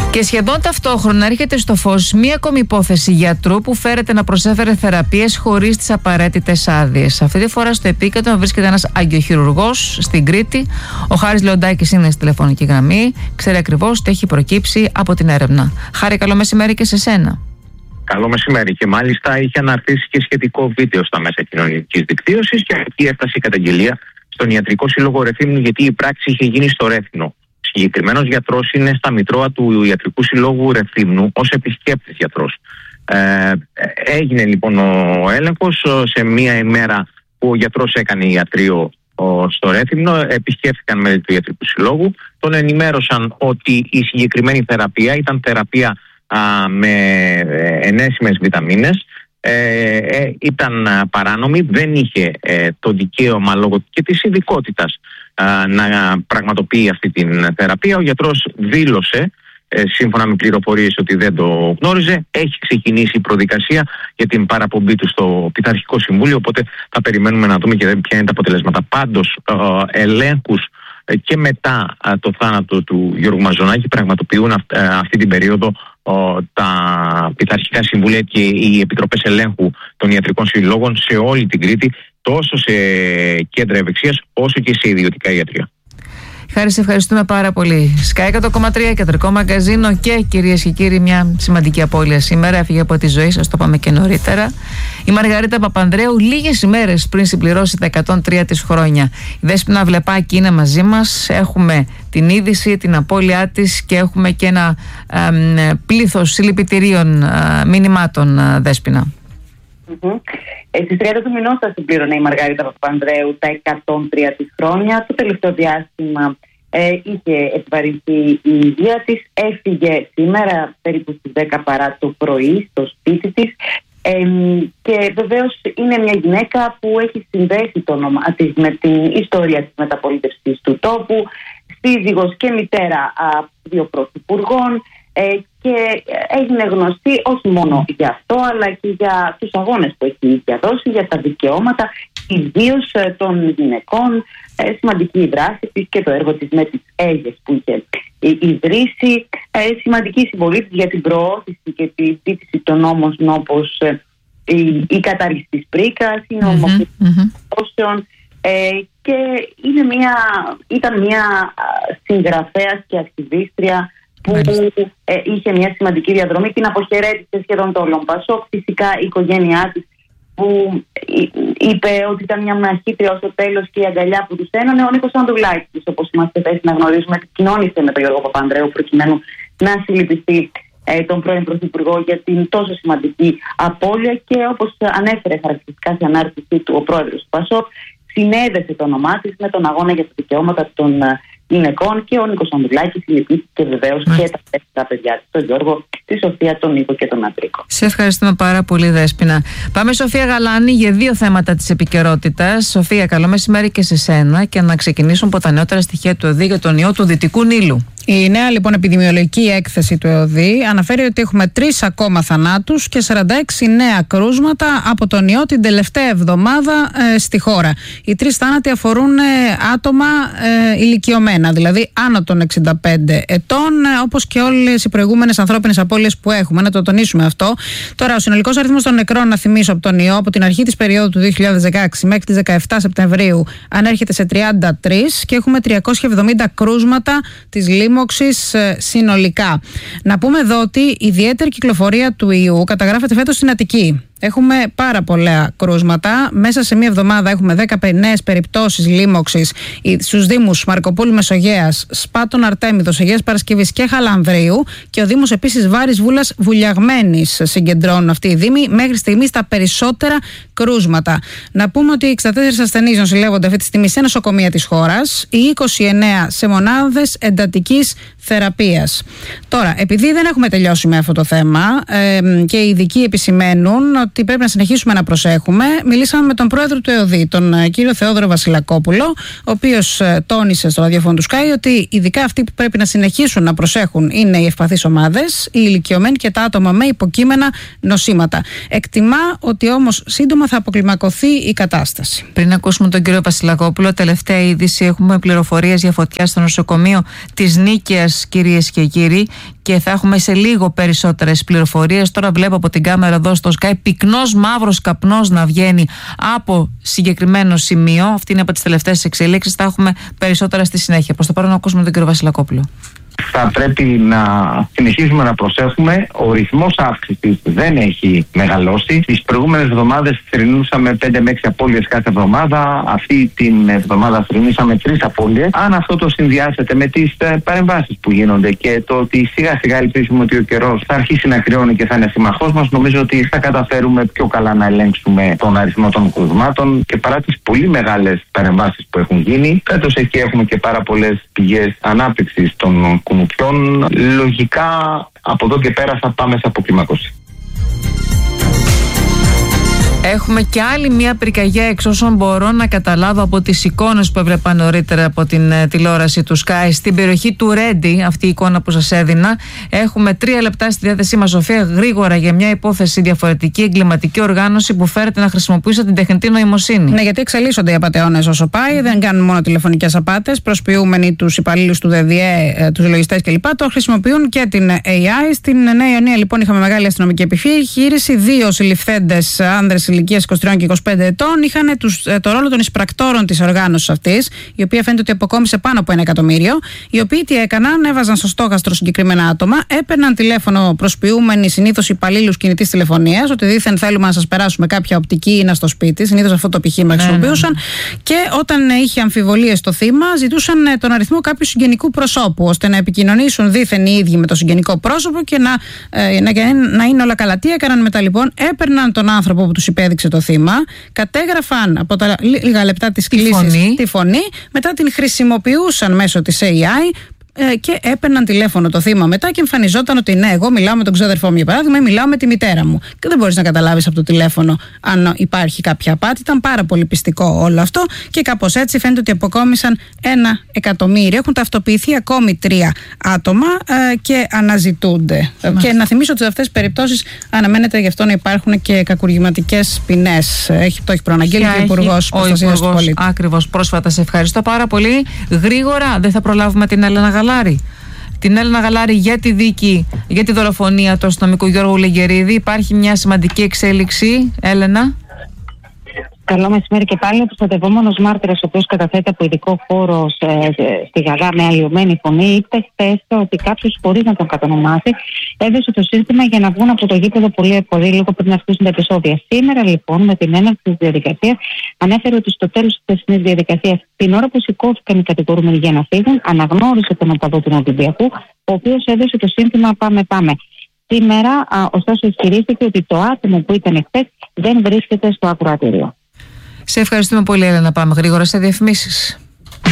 Και σχεδόν ταυτόχρονα έρχεται στο φως μία ακόμη υπόθεση γιατρού που φέρεται να προσέφερε θεραπείες χωρίς τις απαραίτητες άδειες. Αυτή τη φορά στο επίκεντρο βρίσκεται ένας αγκιοχειρουργός στην Κρήτη. Ο Χάρης Λεοντάκης είναι στη τηλεφωνική γραμμή. Ξέρει ακριβώς τι έχει προκύψει από την έρευνα. Χάρη, καλό μεσημέρι και σε σένα. Καλό μεσημέρι. Και μάλιστα είχε αναρτήσει και σχετικό βίντεο στα μέσα κοινωνικής δικτύωσης και εκεί έφτασε η καταγγελία στον Ιατρικό Σύλλογο Ρεθύμνου, γιατί η πράξη είχε γίνει στο Ρέθυμνο. Συγκεκριμένος γιατρός είναι στα μητρώα του Ιατρικού Συλλόγου Ρεθύμνου ως επισκέπτης γιατρός. Έγινε λοιπόν ο έλεγχος σε μία ημέρα που ο γιατρός έκανε ιατρείο στο Ρέθυμνο. Επισκέφθηκαν μέλη του Ιατρικού Συλλόγου, τον ενημέρωσαν ότι η συγκεκριμένη θεραπεία ήταν θεραπεία με ενέσιμες βιταμίνες, ήταν παράνομη, δεν είχε το δικαίωμα λόγω και της ειδικότητας να πραγματοποιεί αυτή την θεραπεία. Ο γιατρός δήλωσε σύμφωνα με πληροφορίες ότι δεν το γνώριζε. Έχει ξεκινήσει η προδικασία για την παραπομπή του στο Πειθαρχικό Συμβούλιο, οπότε θα περιμένουμε να δούμε και ποια είναι τα αποτελέσματα. Πάντως ελέγχους και μετά το θάνατο του Γιώργου Μαζονάκη πραγματοποιούν αυτή την περίοδο τα Πειθαρχικά Συμβούλια και οι επιτροπές ελέγχου των ιατρικών συλλόγων σε όλη την Κρήτη, τόσο σε κέντρα ευεξίας όσο και σε ιδιωτικά ιατρεία. Χάρη, σε ευχαριστούμε πάρα πολύ. Sky 100,3, κεντρικό μαγκαζίνο και κυρίες και κύριοι, μια σημαντική απώλεια σήμερα. Έφυγε από τη ζωή, σας το είπαμε και νωρίτερα. Η Μαργαρίτα Παπανδρέου, λίγες ημέρες πριν συμπληρώσει τα 103 της χρόνια. Η Δέσποινα Βλεπάκη είναι μαζί μας. Έχουμε την είδηση, την απώλειά της και έχουμε και ένα πλήθος συλληπιτηρίων μηνυμάτων, Δέσποινα. Στις 30 του μηνός θα συμπλήρωνε η Μαργαρίτα Παπανδρέου τα 103 της χρόνια. Το τελευταίο διάστημα είχε επιβαρυνθεί η υγεία της. Έφυγε σήμερα περίπου στις 10 παρά το πρωί στο σπίτι της. Και βεβαίως είναι μια γυναίκα που έχει συνδέσει το όνομα της με την ιστορία της μεταπολίτευσης του τόπου. Σύζυγος και μητέρα δύο πρωθυπουργών. Και έγινε γνωστή όχι μόνο για αυτό, αλλά και για τους αγώνες που έχει διαδώσει για τα δικαιώματα, ιδίως των γυναικών. Σημαντική η δράση της και το έργο της με τις Αίγες που είχε ιδρύσει. Σημαντική συμβολή της για την προώθηση και την ζήτηση των νόμων, όπως η κατάργηση της πρίκας, η νομοποίηση των και ήταν μια συγγραφέας και ακτιβίστρια που είχε μια σημαντική διαδρομή. Την αποχαιρέτησε σχεδόν το όλο Πασόκ. Φυσικά η οικογένειά της, που είπε ότι ήταν μια μαχήτρια ως το τέλος και η αγκαλιά που τους ένωνε. Ο Νίκος Ανδρουλάκης, όπως είμαστε θέσει να γνωρίζουμε, κοινώνησε με τον Γιώργο Παπανδρέου προκειμένου να συλληπιστεί τον πρώην Πρωθυπουργό για την τόσο σημαντική απώλεια. Και όπως ανέφερε χαρακτηριστικά στην ανάρτησή του ο πρόεδρος του Πασόκ, συνέδεσε το όνομά της με τον αγώνα για τα δικαιώματα των γυναικών, και ο Νίκος Ανδρουλάκης συλληπίστηκε βεβαίως και τα 4 παιδιά της, τον Γιώργο, τη Σοφία, τον Νίκο και τον Αντρίκο. Σε ευχαριστούμε πάρα πολύ, Δέσποινα. Πάμε, Σοφία Γαλάνη, για δύο θέματα της επικαιρότητας. Σοφία, καλό μεσημέρι και σε σένα, και να ξεκινήσουμε από τα νεότερα στοιχεία του ΕΟΔΗ για τον ιό του Δυτικού Νείλου. Η νέα λοιπόν επιδημιολογική έκθεση του ΕΟΔΗ αναφέρει ότι έχουμε 3 ακόμα θανάτους και 46 νέα κρούσματα από τον ιό την τελευταία εβδομάδα στη χώρα. Οι 3 θάνατοι αφορούν άτομα ηλικιωμένα, δηλαδή άνω των 65 ετών, όπως και όλες οι προηγούμενες ανθρώπινες απώλειες που έχουμε. Να το τονίσουμε αυτό. Τώρα, ο συνολικός αριθμός των νεκρών, να θυμίσω, από τον ιό από την αρχή της περίοδου του 2016 μέχρι τις 17 Σεπτεμβρίου ανέρχεται σε 33 και έχουμε 370 κρούσματα της λίμωξης συνολικά. Να πούμε εδώ ότι η ιδιαίτερη κυκλοφορία του ιού καταγράφεται φέτος στην Αττική. Έχουμε πάρα πολλά κρούσματα. Μέσα σε μία εβδομάδα έχουμε 10 νέες περιπτώσεις λίμωξης στους δήμους Μαρκοπούλου Μεσογέας, Σπάτων Αρτέμιδος, Αγίας Παρασκευής και Χαλανδρίου, και ο Δήμος επίσης Βάρης Βούλας Βουλιαγμένης συγκεντρώνουν αυτοί οι δήμοι μέχρι στιγμής τα περισσότερα κρούσματα. Να πούμε ότι 64 ασθενείς νοσηλεύονται αυτή τη στιγμή σε νοσοκομεία της χώρας, οι 29 σε μονάδες εντατικής θεραπείας. Τώρα, επειδή δεν έχουμε τελειώσει με αυτό το θέμα και οι ειδικοί επισημαίνουν ότι πρέπει να συνεχίσουμε να προσέχουμε, μιλήσαμε με τον πρόεδρο του ΕΟΔΗ, τον κύριο Θεόδωρο Βασιλακόπουλο, ο οποίος τόνισε στο ραδιόφωνο του Sky ότι ειδικά αυτοί που πρέπει να συνεχίσουν να προσέχουν είναι οι ευπαθείς ομάδες, οι ηλικιωμένοι και τα άτομα με υποκείμενα νοσήματα. Εκτιμά ότι όμως σύντομα θα αποκλιμακωθεί η κατάσταση. Πριν ακούσουμε τον κύριο Βασιλακόπουλο, τελευταία είδηση: έχουμε πληροφορίες για φωτιά στο νοσοκομείο της Νίκαιας, κυρίες και κύριοι, και θα έχουμε σε λίγο περισσότερες πληροφορίες. Τώρα βλέπω από την κάμερα εδώ στο Sky πυκνός μαύρος καπνός να βγαίνει από συγκεκριμένο σημείο. Αυτή είναι από τις τελευταίες εξελίξεις. Θα έχουμε περισσότερα στη συνέχεια. Προς το παρόν να ακούσουμε τον κύριο Βασιλακόπουλο. Θα πρέπει να συνεχίσουμε να προσέχουμε. Ο ρυθμός αύξησης δεν έχει μεγαλώσει. Τις προηγούμενες εβδομάδες θρηνούσαμε 5 με 6 απώλειες κάθε εβδομάδα. Αυτή την εβδομάδα θρηνήσαμε 3 απώλειες. Αν αυτό το συνδυάσετε με τις παρεμβάσεις που γίνονται και το ότι σιγά σιγά ελπίζουμε ότι ο καιρός θα αρχίσει να κρυώνει και θα είναι συμμαχός μας, νομίζω ότι θα καταφέρουμε πιο καλά να ελέγξουμε τον αριθμό των κρουσμάτων. Και παρά τις πολύ μεγάλες παρεμβάσεις που έχουν γίνει, φέτος έχουμε και πάρα πολλές πηγές ανάπτυξης των κουνουπιών. Λογικά από εδώ και πέρα θα πάμε σε αποκλιμάκωση. Έχουμε και άλλη μια πυρκαγιά, εξ όσων μπορώ να καταλάβω από τις εικόνες που έβλεπα νωρίτερα από την τηλεόραση του Sky, στην περιοχή του Ρέντι, αυτή η εικόνα που σας έδινα. Έχουμε 3 λεπτά στη διάθεσή μας, Σοφία, γρήγορα για μια υπόθεση διαφορετική, εγκληματική οργάνωση που φέρεται να χρησιμοποιήσει την τεχνητή νοημοσύνη. Ναι, γιατί εξελίσσονται οι απατεώνες όσο πάει. Δεν κάνουν μόνο τηλεφωνικές απάτες, προσποιούμενοι τους υπαλλήλους του ΔΔΕ, τους λογιστές κλπ. Το χρησιμοποιούν και την AI. Στην Νέα Ιωνία, λοιπόν, είχαμε μεγάλη αστυνομική επιχείρηση. 2 συλληφθέντες άνδρες ηλικίας 23 και 25 ετών είχαν το ρόλο των εισπρακτόρων της οργάνωσης αυτής, η οποία φαίνεται ότι αποκόμισε πάνω από 1 εκατομμύριο. Οι οποίοι τι έκαναν, έβαζαν στο στόχαστρο συγκεκριμένα άτομα, έπαιρναν τηλέφωνο προσποιούμενοι συνήθως υπαλλήλους κινητής τηλεφωνίας, ότι δήθεν θέλουμε να σας περάσουμε κάποια οπτική ή να στο σπίτι. Συνήθως αυτό το επιχείρημα χρησιμοποιούσαν. Και όταν είχε αμφιβολίες το θύμα, ζητούσαν τον αριθμό κάποιου συγγενικού προσώπου, ώστε να επικοινωνήσουν δήθεν οι ίδιοι με το συγγενικό πρόσωπο και να είναι όλα καλά. Τι έκαναν μετά, λοιπόν? Έπαιρναν τον άνθρωπο που τους υπέδειξε το θύμα, κατέγραφαν από τα λίγα λεπτά της κλήσης τη φωνή, μετά την χρησιμοποιούσαν μέσω της AI και έπαιρναν τηλέφωνο το θύμα μετά και εμφανιζόταν ότι ναι, εγώ μιλάω με τον ξάδερφό μου για παράδειγμα ή μιλάω με τη μητέρα μου. Και δεν μπορείς να καταλάβεις από το τηλέφωνο αν υπάρχει κάποια απάτη. Ήταν πάρα πολύ πιστικό όλο αυτό και κάπως έτσι φαίνεται ότι αποκόμισαν 1 εκατομμύριο. Έχουν ταυτοποιηθεί ακόμη 3 άτομα και αναζητούνται. Και να θυμίσω ότι σε αυτές τις περιπτώσεις αναμένεται γι' αυτό να υπάρχουν και κακουργηματικές ποινές. Το έχει προαναγγείλει και ο Υπουργός Προστασίας του Πολίτη. Ακριβώς, πρόσφατα. Σε ευχαριστώ πάρα πολύ. Γρήγορα δεν θα προλάβουμε την Έλενα Γαλάρη. Την Έλενα Γαλάρη για τη δίκη, για τη δολοφονία του αστυνομικού Γιώργου Λεγερίδη. Υπάρχει μια σημαντική εξέλιξη, Έλενα. Καλό μεσημέρι και πάλι. Ο προστατευόμενος μάρτυρας, ο οποίος καταθέτει από ειδικό χώρο στη Γαδά με αλλοιωμένη φωνή, είπε χθες ότι κάποιος, χωρίς να τον κατονομάσει, έδωσε το σύστημα για να βγουν από το γήπεδο πολύ λίγο πριν να αρχίσουν τα επεισόδια. Σήμερα, λοιπόν, με την έναρξη της διαδικασίας, ανέφερε ότι στο τέλος της χθεσινής διαδικασίας, την ώρα που σηκώθηκαν οι κατηγορούμενοι για να φύγουν, αναγνώρισε τον οπαδό του Ολυμπιακού, ο οποίος έδωσε το σύνθημα «Πάμε». Σήμερα, ωστόσο, ισχυρίστηκε ότι το άτομο που ήταν χθες δεν βρίσκεται στο ακροατήριο. Σε ευχαριστούμε πολύ, Έλενα. Πάμε γρήγορα σε διαφημίσεις.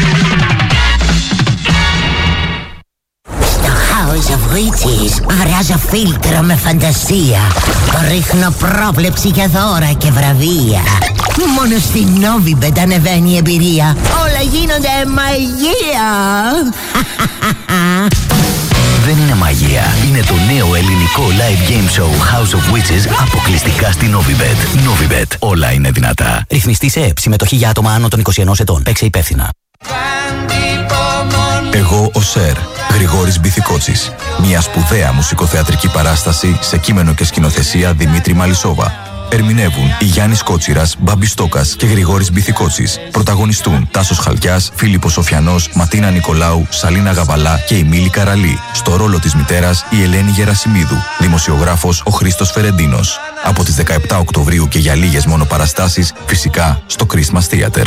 Στο House of Witches βράζω φίλτρο με φαντασία. Ρίχνω πρόβλεψη για δώρα και βραβεία. Μόνο στην Novibet ανεβαίνει η εμπειρία. Όλα γίνονται μαγεία. Δεν είναι μαγεία. Είναι το νέο ελληνικό live game show House of Witches αποκλειστικά στη Novibet. Novibet. Όλα είναι δυνατά. Ρυθμιστή σε ΕΕΠ. Συμμετοχή για άτομα άνω των 21 ετών. Παίξε υπεύθυνα. Εγώ ο Σερ, Γρηγόρης Μπιθικότσης. Μια σπουδαία μουσικοθεατρική παράσταση σε κείμενο και σκηνοθεσία Δημήτρη Μαλισσόβα. Ερμηνεύουν η Γιάννης Κότσιρας, Μπάμπης Στόκας και Γρηγόρης Μπιθικότσης. Πρωταγωνιστούν Τάσος Χαλκιάς, Φίλιππος Σοφιανός, Ματίνα Νικολάου, Σαλίνα Γαβαλά και η Μίλη Καραλή. Στο ρόλο της μητέρας η Ελένη Γερασιμίδου. Δημοσιογράφος ο Χρήστος Φερεντίνος. Από τις 17 Οκτωβρίου και για λίγες μόνο παραστάσεις, φυσικά στο Christmas Theater.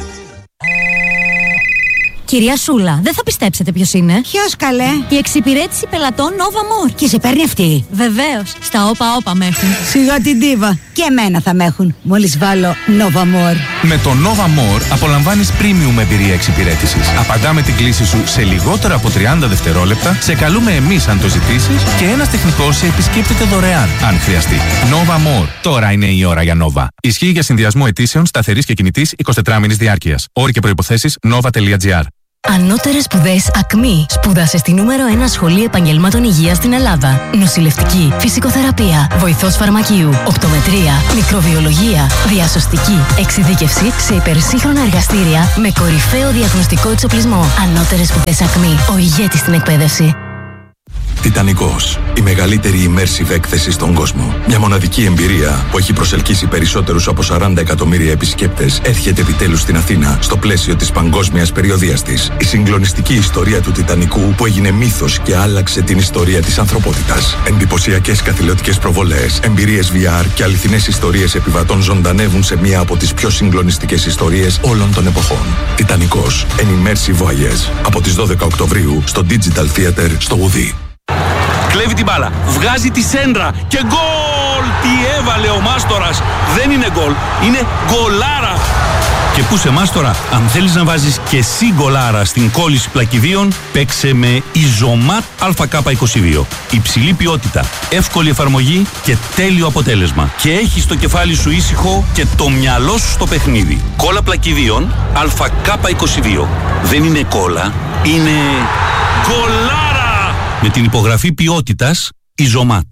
Κυρία Σούλα, δεν θα πιστέψετε ποιος είναι. Ποιος, καλέ? Η εξυπηρέτηση πελατών Nova More. Και σε παίρνει αυτή? Βεβαίως. Στα όπα με έχουν. Σιγά την ντίβα. Και εμένα θα με έχουν. Μόλις βάλω Nova More. Με το Nova More απολαμβάνεις premium εμπειρία εξυπηρέτησης. Απαντάμε την κλήση σου σε λιγότερα από 30 δευτερόλεπτα. Σε καλούμε εμείς αν το ζητήσεις. Και ένας τεχνικός σε επισκέπτεται δωρεάν αν χρειαστεί. Nova More. Τώρα είναι η ώρα για Nova. Ισχύει για συνδυασμό αιτήσεων σταθερής και κινητής 24 μήνης διάρκειας. Όροι και προϋποθέσεις nova.gr. Ανώτερες σπουδές ΑΚΜΗ. Σπούδασε στη νούμερο 1 σχολή επαγγελμάτων υγείας στην Ελλάδα. Νοσηλευτική, φυσικοθεραπεία, βοηθός φαρμακείου, οπτομετρία, μικροβιολογία, διασωστική, εξειδίκευση σε υπερσύγχρονα εργαστήρια με κορυφαίο διαγνωστικό εξοπλισμό. Ανώτερες σπουδές ΑΚΜΗ. Ο ηγέτης στην εκπαίδευση. Τιτανικός. Η μεγαλύτερη immersive έκθεση στον κόσμο. Μια μοναδική εμπειρία που έχει προσελκύσει περισσότερους από 40 εκατομμύρια επισκέπτες έρχεται επιτέλους στην Αθήνα στο πλαίσιο της παγκόσμιας περιοδείας της. Η συγκλονιστική ιστορία του Τιτανικού που έγινε μύθος και άλλαξε την ιστορία της ανθρωπότητας. Εντυπωσιακές καθηλωτικές προβολές, εμπειρίες VR και αληθινές ιστορίες επιβατών ζωντανεύουν σε μία από τις πιο συγκλονιστικές ιστορίες όλων των εποχών. Τιτανικός. An immersive voyage. Από τις 12 Οκτωβρίου στο Digital Theater στο Ουδί. Κλέβει την μπάλα, βγάζει τη σέντρα και γκολ! Τι έβαλε ο Μάστορας! Δεν είναι γκολ, είναι γκολάρα! Και πού σε Μάστορα, αν θέλεις να βάζεις και εσύ γκολάρα στην κόλληση πλακιδίων, παίξε με Ιζωμάτ ΑΚ22. Υψηλή ποιότητα, εύκολη εφαρμογή και τέλειο αποτέλεσμα. Και έχεις το κεφάλι σου ήσυχο και το μυαλό σου στο παιχνίδι. Κόλλα πλακιδίων ΑΚ22. Δεν είναι κόλλα, είναι γκολάρα! Με την υπογραφή ποιότητας Ιζωμάτ.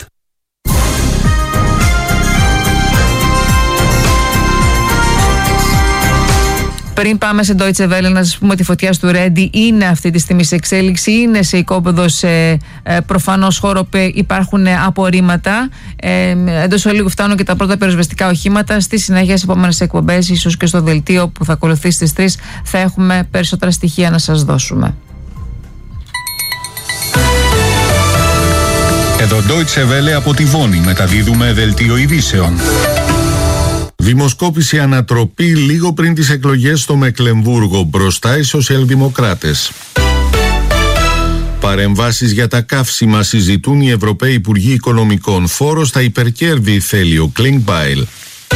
Πριν πάμε σε Deutsche Welle, να σας πούμε ότι η φωτιά του Ρέντι είναι αυτή τη στιγμή σε εξέλιξη, είναι σε οικόπεδο, σε προφανώς χώρο που υπάρχουν απορρίμματα. Εντός ολίγου φτάνουν και τα πρώτα πυροσβεστικά οχήματα. Στη συνέχεια, σε επόμενες εκπομπές, ίσως και στο δελτίο που θα ακολουθήσει στις 3, θα έχουμε περισσότερα στοιχεία να σας δώσουμε. Εδώ Deutsche Welle από τη Βόνη, μεταδίδουμε δελτίο ειδήσεων. Δημοσκόπηση ανατροπή λίγο πριν τις εκλογές στο Μεκλεμβούργο, μπροστά οι σοσιαλδημοκράτες. Παρεμβάσεις για τα καύσιμα συζητούν οι Ευρωπαίοι Υπουργοί Οικονομικών. Φόρο στα υπερκέρδη θέλει ο Κλίνγκμπαϊλ.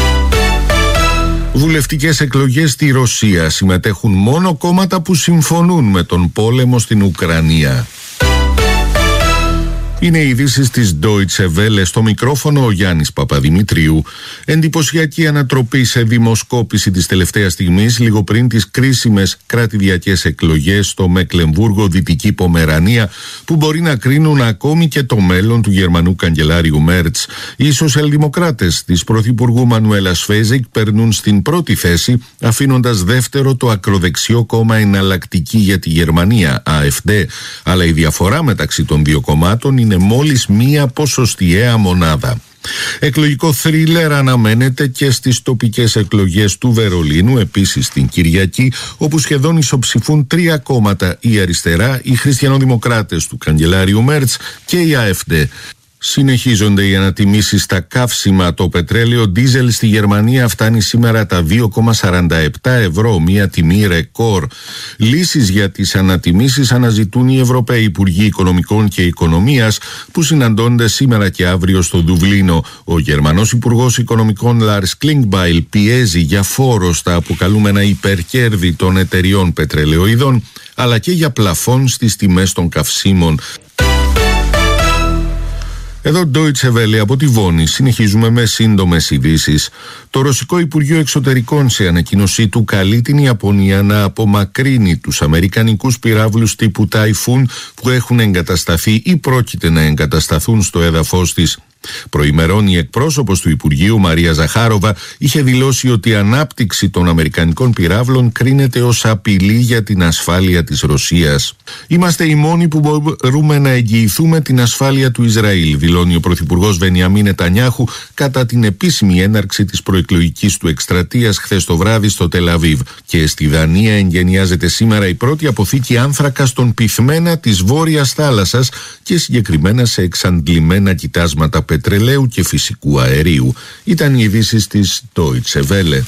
Βουλευτικές εκλογές στη Ρωσία, συμμετέχουν μόνο κόμματα που συμφωνούν με τον πόλεμο στην Ουκρανία. Είναι οι ειδήσεις της Deutsche Welle, στο μικρόφωνο ο Γιάννης Παπαδημητρίου. Εντυπωσιακή ανατροπή σε δημοσκόπηση της τελευταίας στιγμής, λίγο πριν τις κρίσιμες κρατηδιακές εκλογές στο Μεκλεμβούργο, Δυτική Πομερανία, που μπορεί να κρίνουν ακόμη και το μέλλον του Γερμανού καγκελάριου Μέρτς. Οι σοσιαλδημοκράτες της Πρωθυπουργού Μανουέλα Σφέζικ περνούν στην πρώτη θέση, αφήνοντας δεύτερο το ακροδεξιό κόμμα Εναλλακτική για τη Γερμανία, AfD, αλλά η διαφορά μεταξύ των δύο κομμάτων είναι μόλις μία ποσοστιαία μονάδα. Εκλογικό θρίλερ αναμένεται και στις τοπικές εκλογές του Βερολίνου, επίσης την Κυριακή, όπου σχεδόν ισοψηφούν τρία κόμματα, η αριστερά, οι χριστιανοδημοκράτες του καγκελάριου Μέρτς και η AfD. Συνεχίζονται οι ανατιμήσεις στα καύσιμα. Το πετρέλαιο ντίζελ στη Γερμανία φτάνει σήμερα τα 2,47 ευρώ, μια τιμή ρεκόρ. Λύσεις για τις ανατιμήσεις αναζητούν οι Ευρωπαίοι Υπουργοί Οικονομικών και Οικονομίας, που συναντώνται σήμερα και αύριο στο Δουβλίνο. Ο Γερμανός Υπουργός Οικονομικών Λάρς Κλίνγκμπαϊλ πιέζει για φόρο στα αποκαλούμενα υπερκέρδη των εταιριών πετρελαιοειδών, αλλά και για πλαφόν στις τιμές των καυσίμων. Εδώ Deutsche Welle από τη Βόνη. Συνεχίζουμε με σύντομες ειδήσεις. Το Ρωσικό Υπουργείο Εξωτερικών σε ανακοίνωσή του καλεί την Ιαπωνία να απομακρύνει τους αμερικανικούς πυράβλους τύπου Ταϊφούν που έχουν εγκατασταθεί ή πρόκειται να εγκατασταθούν στο έδαφος της. Προημερών η εκπρόσωπος του Υπουργείου Μαρία Ζαχάροβα είχε δηλώσει ότι η ανάπτυξη των αμερικανικών πυράβλων κρίνεται ως απειλή για την ασφάλεια της Ρωσίας. Είμαστε οι μόνοι που μπορούμε να εγγυηθούμε την ασφάλεια του Ισραήλ, δηλώνει ο Πρωθυπουργός Μπενιαμίν Νετανιάχου κατά την επίσημη έναρξη της προεκλογικής του εκστρατείας χθες το βράδυ στο Τελ-Αβίβ. Και στη Δανία εγγενιάζεται σήμερα η πρώτη αποθήκη άνθρακα στον πυθμένα της Βόρειας Θάλασσας και συγκεκριμένα σε εξαντλημένα κοιτάσματα πετρελαίου και φυσικού αερίου. Ήταν οι ειδήσεις της Deutsche Welle.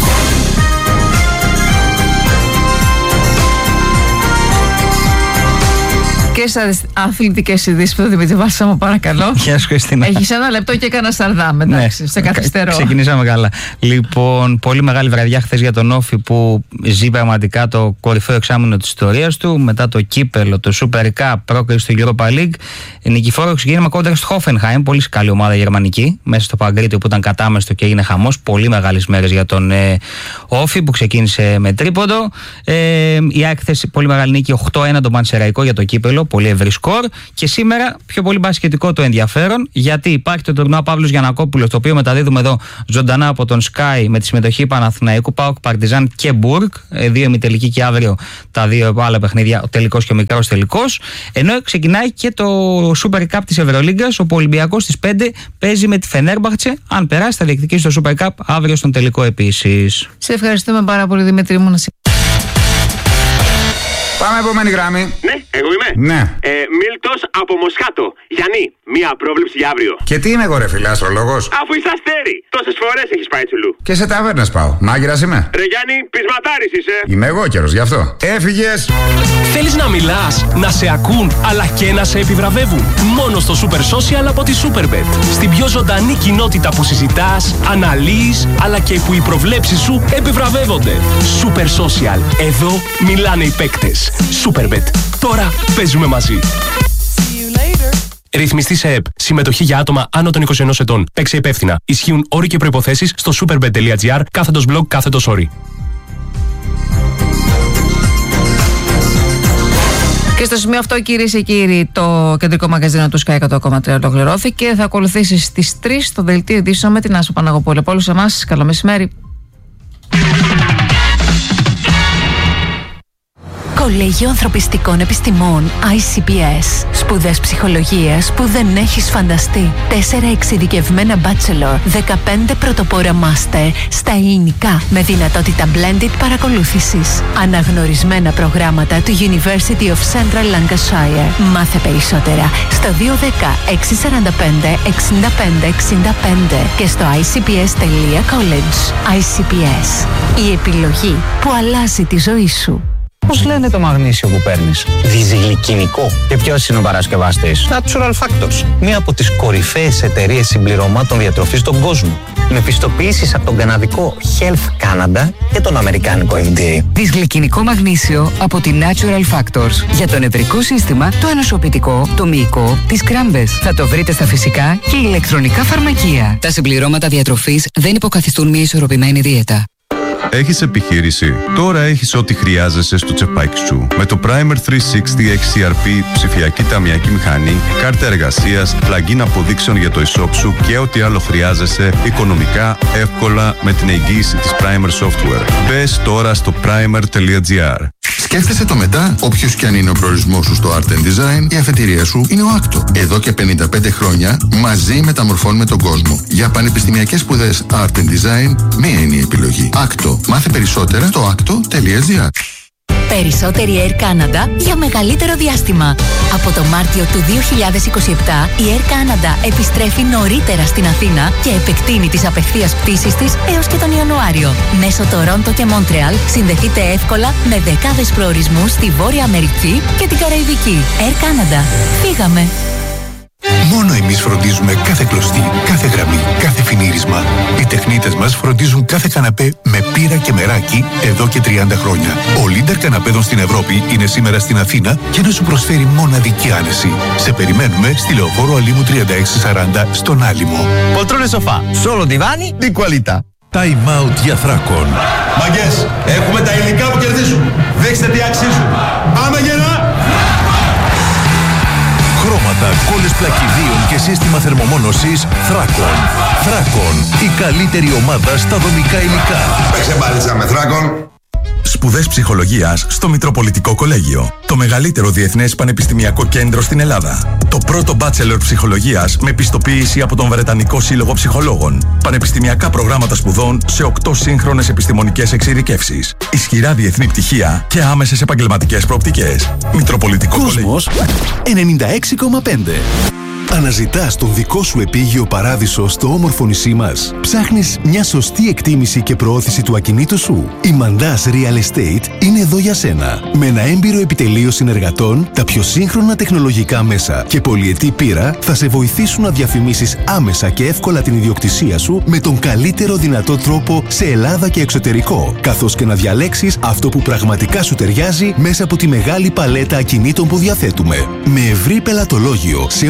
Και στις αθλητικές ειδήσεις που το Δημήτρη Βάλσαμο, παρακαλώ. Γεια σου, Χριστίνα. Έχεις ένα λεπτό και έκανα σαρδάμ, εντάξει, σε καθυστερώ. Ξεκινήσαμε καλά. Λοιπόν, πολύ μεγάλη βραδιά χθες για τον Όφη, που ζει πραγματικά το κορυφαίο εξάμηνο της ιστορίας του. Μετά το κύπελο, το Super Cup, πρόκριση στο Europa League. Νικηφόρο ξεκίνημα κόντρα στο Hoffenheim, πολύ καλή ομάδα γερμανική, μέσα στο Παγκρίτιο που ήταν κατάμεστο και έγινε χαμός. Πολύ μεγάλες μέρες για τον Όφη, που ξεκίνησε με τρίποντο. Η ΑΕΚ, πολύ μεγάλη νίκη, 8-1 το Μαντσεραϊκό για το κύπελο. πολύ ευρύ σκορ. Και σήμερα πιο πολύ μπασκετικό το ενδιαφέρον, γιατί υπάρχει το τουρνουά Παύλος Γιαννακόπουλος, το οποίο μεταδίδουμε εδώ ζωντανά από τον Sky με τη συμμετοχή Παναθηναϊκού, ΠΑΟΚ, Παρτιζάν και Μπουργκ. 2 ημιτελικοί και αύριο τα 2 άλλα παιχνίδια, ο τελικός και ο μικρός τελικός. Ενώ ξεκινάει και το Super Cup της Ευρωλίγκας, όπου ο Ολυμπιακός στις 5 παίζει με τη Φενέρμπαχτσε. Αν περάσει, θα διεκδικήσει το Super Cup αύριο στον τελικό επίσης. Σε ευχαριστούμε πάρα πολύ, Δημήτρη μου. Πάμε επόμενη γραμμή. Ναι, εγώ είμαι. Ναι. Μίλτος από Μοσχάτο. Γιάννη, μία πρόβλεψη για αύριο. Και τι είμαι εγώ, ρε φίλε, αστρολόγος? Αφού είσαι αστέρι. Τόσες φορές έχεις πάει τσουλού. Και σε ταβέρνες πάω. Μάγειρας είμαι. Ρε Γιάννη, πεισματάρης είσαι. Είμαι εγώ καιρος, γι' αυτό. Έφυγες. Θέλεις να μιλάς, να σε ακούν, αλλά και να σε επιβραβεύουν? Μόνο στο Super Social από τη Superbet. Στην πιο ζωντανή κοινότητα που συζητάς, αναλύεις, αλλά και που οι προβλέψεις σου επιβραβεύονται. Super Social. Εδώ μιλάνε οι παίκτες. Superbet. Τώρα παίζουμε μαζί. Ρυθμιστή σε ΕΠ. Συμμετοχή για άτομα άνω των 21 ετών. Παίξε υπεύθυνα. Ισχύουν όροι και προϋποθέσεις στο superbet.gr/blog/όροι. Και στο σημείο αυτό, κυρίες και κύριοι, το κεντρικό μαγαζίνο του Sky 100,3 ολοκληρώθηκε. Θα ακολουθήσει στις 3 το δελτίο ειδήσεων με την Άσο Παναγοπούλου. Από όλους εμάς, καλό μεσημέρι. Κολέγιο Ανθρωπιστικών Επιστημών ICPS. Σπουδές ψυχολογίας που δεν έχεις φανταστεί. 4 εξειδικευμένα bachelor, 15 πρωτοπόρα master στα ελληνικά με δυνατότητα blended παρακολούθησης. Αναγνωρισμένα προγράμματα του University of Central Lancashire. Μάθε περισσότερα στο 210-645-65-65 και στο icps.college. ICPS. Η επιλογή που αλλάζει τη ζωή σου. Πώς λένε το μαγνήσιο που παίρνεις? Διζυγλικινικό. Και ποιος είναι ο παρασκευαστής? Natural Factors. Μία από τις κορυφαίες εταιρείες συμπληρωμάτων διατροφής στον κόσμο. Με πιστοποιήσεις από τον καναδικό Health Canada και τον αμερικάνικο FDA. Δυσγλυκινικό μαγνήσιο από τη Natural Factors. Για το νευρικό σύστημα, το ενοσωπητικό, το μυϊκό, τις κράμπες. Θα το βρείτε στα φυσικά και ηλεκτρονικά φαρμακεία. Τα συμπληρώματα διατροφής δεν υποκαθιστούν μια ισορροπημένη δίαιτα. Έχεις επιχείρηση? Τώρα έχεις ό,τι χρειάζεσαι στο τσεπάκι σου. Με το Primer 360 XCRP, ψηφιακή ταμιακή μηχανή, κάρτα εργασίας, plugin αποδείξεων για το e-shop σου και ό,τι άλλο χρειάζεσαι οικονομικά, εύκολα με την εγγύηση της Primer Software. Μπες τώρα στο primer.gr. Σκέφτεσαι το μετά? Όποιος κι αν είναι ο προορισμός σου στο Art and Design, η αφετηρία σου είναι ο Άκτο. Εδώ και 55 χρόνια μαζί μεταμορφώνουμε τον κόσμο. Για πανεπιστημιακές σπουδές Art and Design, μία είναι η επιλογή. Άκτο. Μάθε περισσότερα στο acto.gr. Περισσότερη Air Canada για μεγαλύτερο διάστημα. Από το Μάρτιο του 2027 η Air Canada επιστρέφει νωρίτερα στην Αθήνα και επεκτείνει τις απευθείας πτήσεις της έως και τον Ιανουάριο. Μέσω Τορόντο και Μόντρεαλ συνδεθείτε εύκολα με δεκάδες προορισμούς στη Βόρεια Αμερική και την Καραϊβική. Air Canada. Φύγαμε! Μόνο εμείς φροντίζουμε κάθε κλωστή, κάθε γραμμή, κάθε φινίρισμα. Οι τεχνίτες μας φροντίζουν κάθε καναπέ με πύρα και μεράκι εδώ και 30 χρόνια. Ο Λίντερ καναπέδων στην Ευρώπη είναι σήμερα στην Αθήνα και να σου προσφέρει μοναδική άνεση. Σε περιμένουμε στη Λεωφόρο Αλήμου 3640 στον Άλυμο. Poltrone sofà, solo divani di qualità. Time out για Θράκον. Μαγκές, έχουμε τα υλικά που κερδίζουν. Δείξτε τι αξίζουν. Πάμε γερά! Χρώματα, κόλλες πλακιδίων και σύστημα θερμομόνωσης Θράκον. Θράκον, η καλύτερη ομάδα στα δομικά υλικά. Παίξε μπάλιτσα με Θράκον. Σπουδές ψυχολογίας στο Μητροπολιτικό Κολέγιο. Το μεγαλύτερο διεθνές πανεπιστημιακό κέντρο στην Ελλάδα. Το πρώτο bachelor ψυχολογίας με πιστοποίηση από τον Βρετανικό Σύλλογο Ψυχολόγων. Πανεπιστημιακά προγράμματα σπουδών σε 8 σύγχρονες επιστημονικές εξειδικεύσεις. Ισχυρά διεθνή πτυχία και άμεσες επαγγελματικές προοπτικές. Μητροπολιτικό Κόσμος 96,5. Αναζητάς τον δικό σου επίγειο παράδεισο στο όμορφο νησί μας? Ψάχνεις μια σωστή εκτίμηση και προώθηση του ακινήτου σου? Η Mandaz Real Estate είναι εδώ για σένα. Με ένα έμπειρο επιτελείο συνεργατών, τα πιο σύγχρονα τεχνολογικά μέσα και πολυετή πείρα θα σε βοηθήσουν να διαφημίσεις άμεσα και εύκολα την ιδιοκτησία σου με τον καλύτερο δυνατό τρόπο σε Ελλάδα και εξωτερικό, καθώς και να διαλέξεις αυτό που πραγματικά σου ταιριάζει μέσα από τη μεγάλη παλέτα ακινήτων που διαθέτουμε. Με ευρύ πελατολόγιο σε όλες τις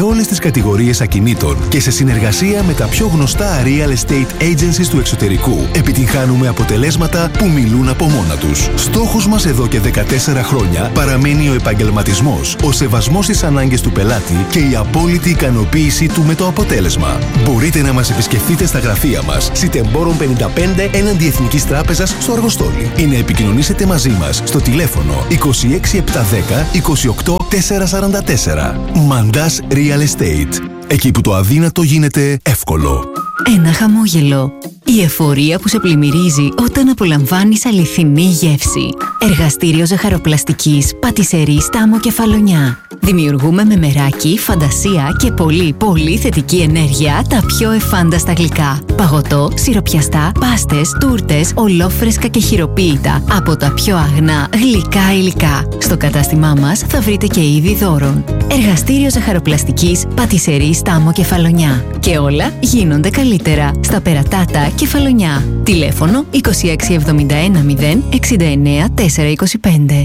κατηγορίες ακινήτων και σε συνεργασία με τα πιο γνωστά real estate agencies του εξωτερικού επιτυγχάνουμε αποτελέσματα που μιλούν από μόνα τους. Στόχος μας εδώ και 14 χρόνια παραμένει ο επαγγελματισμός, ο σεβασμός στις ανάγκες του πελάτη και η απόλυτη ικανοποίησή του με το αποτέλεσμα. Μπορείτε να μας επισκεφτείτε στα γραφεία μας, Σιτεμπόρων 55 έναντι Εθνικής Τράπεζας στο Αργοστόλι ή να επικοινωνήσετε μαζί μας στο τηλέφωνο 26710 28 444. Μαντάς Real Estate. Εκεί που το αδύνατο γίνεται εύκολο. Ένα χαμόγελο. Η εφορία που σε πλημμυρίζει όταν απολαμβάνεις αληθινή γεύση. Εργαστήριο ζαχαροπλαστικής Πατισερή Στάμο Κεφαλονιά. Δημιουργούμε με μεράκι, φαντασία και πολύ θετική ενέργεια τα πιο εφάνταστα γλυκά. Παγωτό, σιροπιαστά, πάστες, τούρτες, ολόφρεσκα και χειροποίητα από τα πιο αγνά γλυκά υλικά. Στο κατάστημά μας θα βρείτε και είδη δώρων. Εργαστήριο ζαχαροπλαστικής Πατισερή Στάμο Κεφαλονιά. Και όλα γίνονται καλύτερα στα Περατάτα Κεφαλονιά. Τηλέφωνο 2671 0 69 425.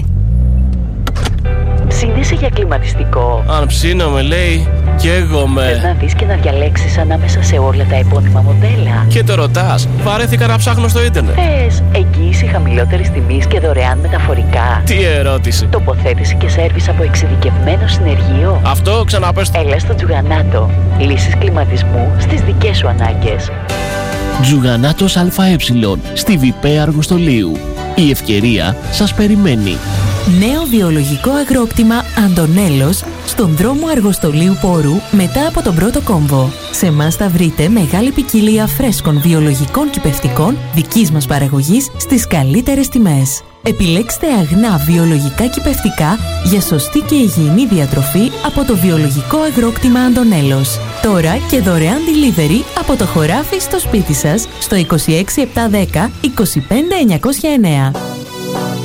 Ψήνεσαι για κλιματιστικό? Αν ψήνομαι, λέει, καίγομαι. Θες να δεις και να διαλέξεις ανάμεσα σε όλα τα επώνυμα μοντέλα? Και το ρωτάς, βαρέθηκα να ψάχνω στο ίντερνετ. Θες εγγύηση χαμηλότερης τιμής και δωρεάν μεταφορικά? Τι ερώτηση. Τοποθέτηση και σέρβις από εξειδικευμένο συνεργείο? Αυτό ξαναπες. Έλα στο Τζουγανάτο. Λύσεις κλιματισμού στις δικές σου ανάγκες. Τζουγανάτος ΑΕ στη ΒΠ Αργοστολίου. Η ευκαιρία σας περιμένει. Νέο βιολογικό αγρόκτημα Αντωνέλος στον δρόμο Αργοστολίου Πόρου μετά από τον πρώτο κόμβο. Σε εμάς θα βρείτε μεγάλη ποικιλία φρέσκων βιολογικών κυπευτικών δικής μας παραγωγής στις καλύτερες τιμές. Επιλέξτε αγνά βιολογικά κυπευτικά για σωστή και υγιεινή διατροφή από το βιολογικό αγρόκτημα Αντωνέλος. Τώρα και δωρεάν delivery από το χωράφι στο σπίτι σας στο 26710 25909.